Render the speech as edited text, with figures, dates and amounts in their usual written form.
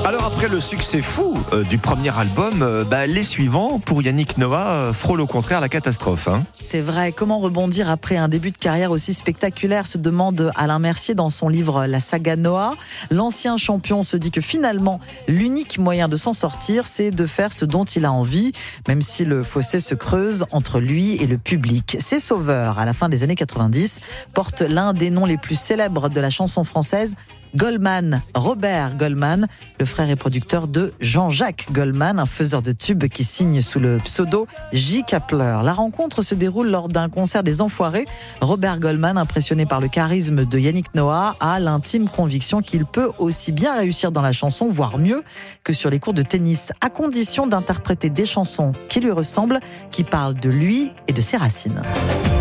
Alors après le succès fou du premier album, les suivants, pour Yannick Noah, frôlent au contraire la catastrophe. C'est vrai, comment rebondir après un début de carrière aussi spectaculaire, se demande Alain Mercier dans son livre La saga Noah. L'ancien champion se dit que finalement, l'unique moyen de s'en sortir, c'est de faire ce dont il a envie, même si le fossé se creuse entre lui et le public. Ses sauveurs, à la fin des années 90, portent l'un des noms les plus célèbres de la chanson française, Goldman, Robert Goldman, le frère et producteur de Jean-Jacques Goldman, un faiseur de tubes qui signe sous le pseudo J. Kapler. La rencontre se déroule lors d'un concert des Enfoirés. Robert Goldman, impressionné par le charisme de Yannick Noah, a l'intime conviction qu'il peut aussi bien réussir dans la chanson, voire mieux, que sur les cours de tennis, à condition d'interpréter des chansons qui lui ressemblent, qui parlent de lui et de ses racines.